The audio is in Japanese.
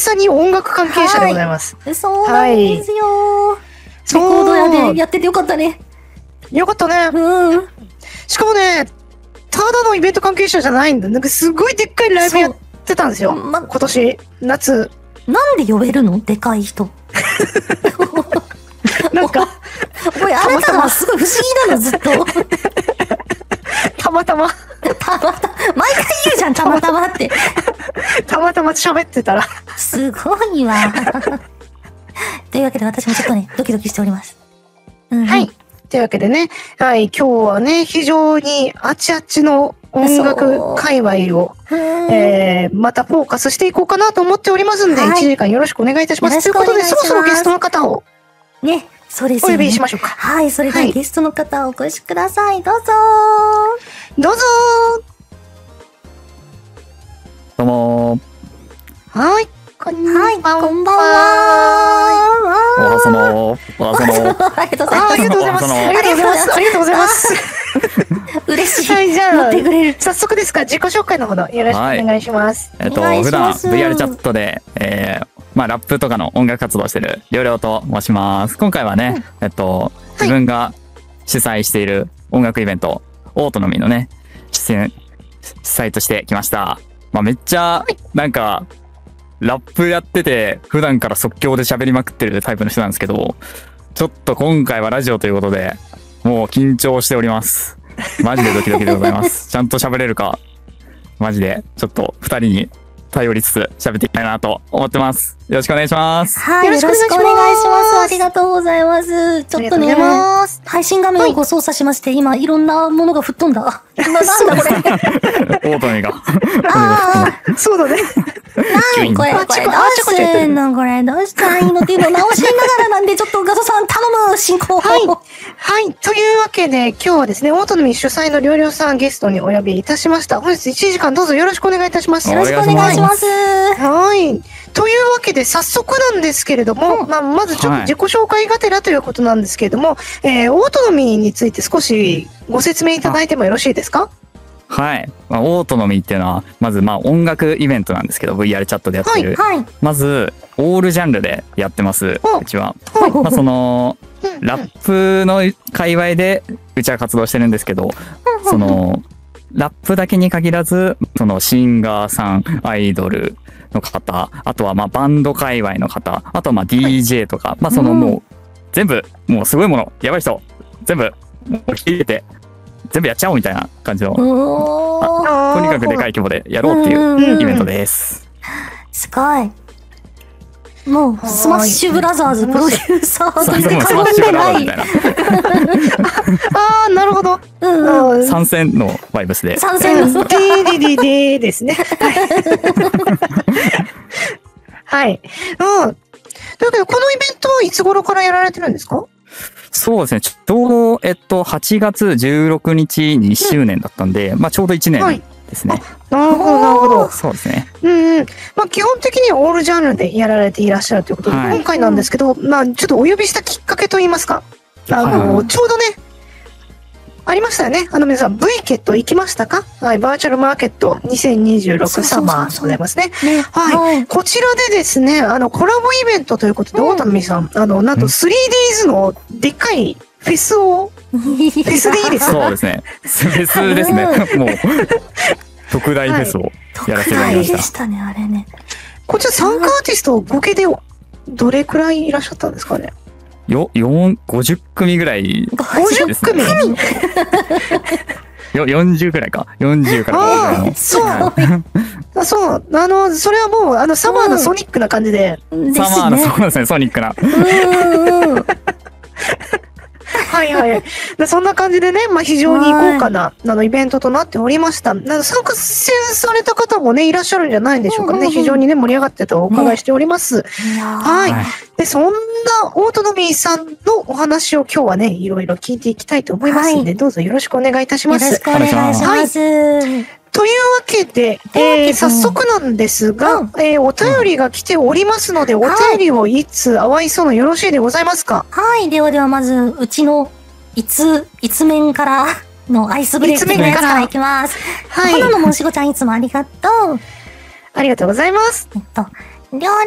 さに音楽関係者でございます。 そうなんですよ。レコード屋でやっててよかったね。 よかったね。しかもね、ただのイベント関係者じゃないんだ。なんかすごいでっかいライブやってたんですよ。今年、夏。 なんで呼べるの？でかい人。 なんか、 これあなたはすごい不思議なの、ずっと。 たまたま。 毎回言うじゃん、たまたまって。 たまたま喋ってたら。 すごいわ。というわけで私もちょっとね、ドキドキしております。 はい。というわけでね、はい、今日はね、非常にあちあちの音楽界隈を、またフォーカスしていこうかなと思っておりますんで、1時間よろしくお願いいたします。ということで、そろそろゲストの方を。 ね、そうですよね。 お呼びしましょうか。 はい、それではゲストの方をお越しください。どうぞどうぞどうもはい。こんばんは。 こんばんは。 おはさのありがとうございます。 ありがとうございます。ありがとうございます。ありがとうございます。 嬉しい。 はい、じゃあ、 乗ってくれる。 早速ですが、自己紹介のほどよろしくお願いします。 普段 VR チャットで、ラップとかの音楽活動してるりょうりょうと申します。今回はね、自分が主催している音楽イベント、オートノミーのね、主催として来ました。めっちゃ、なんか、ラップやってて、普段から即興で喋りまくってるタイプの人なんですけど、ちょっと今回はラジオということで、もう緊張しております。マジでドキドキでございます。ちゃんと喋れるか、マジで、ちょっと二人に頼りつつ喋っていきたいなと思ってます。よろしくお願いします。 はい、よろしくお願いします。ありがとうございます。ちょっとね、配信画面をご操作しまして、今いろんなものが吹っ飛んだ。なんだこれ。 オートミが。 そうだね。 これどうしてんのこれどうしたらいいのっていうのを直しながらなんで、ちょっとガソさん頼む進行を。 はい。はい。というわけで、今日はですね、オートノミー主催のりょうりょうさんゲストにお呼びいたしました。本日1時間どうぞよろしくお願いいたします。 よろしくお願いします。 はい。というわけで、早速なんですけれども、まずちょっと自己紹介がてらということなんですけれども、オートノミーについて少しご説明いただいてもよろしいですか？ はい。オートノミーっていうのは、まず音楽イベントなんですけど、VR チャットでやってる。まず、オールジャンルでやってます、うちは。その、ラップの界隈で、うちは活動してるんですけど、その、ラップだけに限らず、そのシンガーさん、アイドルの方、あとはバンド界隈の方、あとはDJ とか、そのもう、全部、もうすごいもの、やばい人、全部、もう聞いて、全部やっちゃおうみたいな感じの、とにかくでかい規模でやろうっていうイベントです。 すごい。もう、スマッシュブラザーズプロデューサー全然変わんでない。 ああ、なるほど。 参戦のバイブスで。 参戦の。 デーですね。はい。だけど、このイベントはいつ頃からやられてるんですか？ そうですね。ちょうど、8月16日に1周年だったんで、ちょうど1年ですね。 なるほど、なるほど。 そうですね。 基本的にはオールジャンルでやられていらっしゃるということで、今回なんですけど、ちょっとお呼びしたきっかけといいますか、ちょうどね、ありましたよね。皆さん、V ケット行きましたか？はい、バーチャルマーケット2026サマーでございますね。はい。こちらでですね、コラボイベントということで、オートノミーさん、なんと 3days のでっかいフェスを、フェスでいいですか？ そうですね。フェスですね。もう、特大フェスをやらせていただきました。 でしたね、あれね。 こちら参加アーティスト合計でどれくらいいらっしゃったんですかね ？50組ぐらいですね。 50組 40ぐらいか。40から50ぐらいの。 そう。それはもう、サマーのソニックな感じで。 サマーの、そうですね、ソニックな。 はいはい。そんな感じでね、非常に豪華な、イベントとなっておりました。参加された方もね、いらっしゃるんじゃないでしょうかね。非常にね、盛り上がってたとお伺いしております。はい。で、そんなオートノミーさんのお話を今日はね、いろいろ聞いていきたいと思いますので、どうぞよろしくお願いいたします。 よろしくお願いします。 というわけで、早速なんですが、お便りが来ておりますので、お便りをいつ淡いそうのよろしいでございますか？ はい。ではまず、うちの、一面からのアイスブレイクのやつからいきます。はい。花のもしごちゃんいつもありがとう。 ありがとうございます。 りょう